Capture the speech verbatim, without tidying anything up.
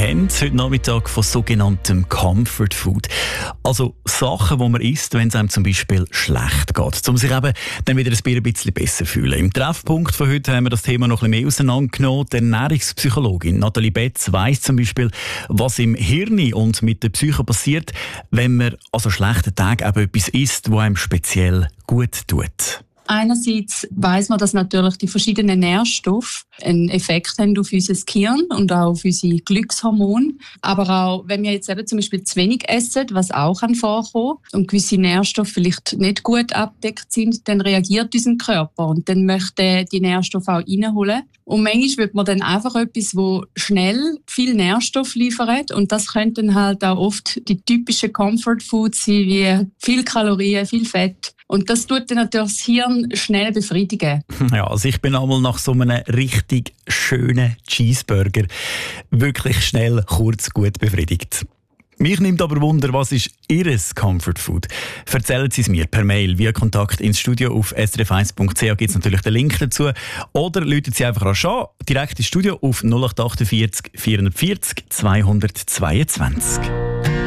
haben heute Nachmittag von sogenanntem Comfort Food. Also Sachen, die man isst, wenn es einem zum Beispiel schlecht geht, um sich eben dann wieder ein bisschen besser zu fühlen. Im Treffpunkt von heute haben wir das Thema noch ein bisschen mehr auseinandergenommen. Die Ernährungspsychologin Nathalie Betz weiss zum Beispiel, was im Hirn und mit der Psyche passiert, wenn man an so schlechten Tagen eben etwas isst, was einem speziell gut tut. Einerseits weiss man, dass natürlich die verschiedenen Nährstoffe einen Effekt haben auf unser Gehirn und auch auf unsere Glückshormone. Aber auch, wenn wir jetzt eben zum Beispiel zu wenig essen, was auch vorkommen und gewisse Nährstoffe vielleicht nicht gut abdeckt sind, dann reagiert unser Körper und dann möchte die Nährstoffe auch reinholen. Und manchmal wird man dann einfach etwas, das schnell viel Nährstoff liefert. Und das könnten halt auch oft die typischen Comfort Foods sein, wie viel Kalorien, viel Fett. Und das tut dann natürlich das Hirn schnell befriedigen. Ja, also ich bin einmal nach so einem richtig schönen Cheeseburger wirklich schnell, kurz, gut befriedigt. Mich nimmt aber Wunder, was ist Ihr Comfort Food? Erzählen Sie es mir per Mail via Kontakt ins Studio auf s r f eins punkt c h gibt es natürlich den Link dazu. Oder rufen Sie einfach an, direkt ins Studio auf null acht vier acht vierhundertvierzig zweihundertzweiundzwanzig.